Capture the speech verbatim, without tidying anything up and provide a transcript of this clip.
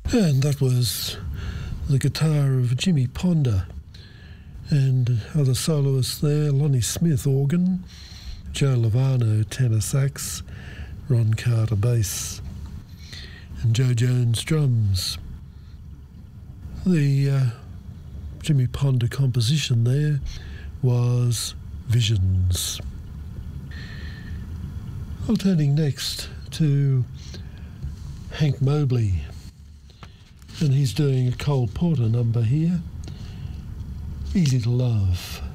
And that was the guitar of Jimmy Ponder, and other soloists there, Lonnie Smith organ, Joe Lovano tenor sax, Ron Carter bass, and Joe Jones drums. The uh, Jimmy Ponder composition there was Visions. Well, turning next to Hank Mobley, and he's doing a Cole Porter number here, Easy to Love.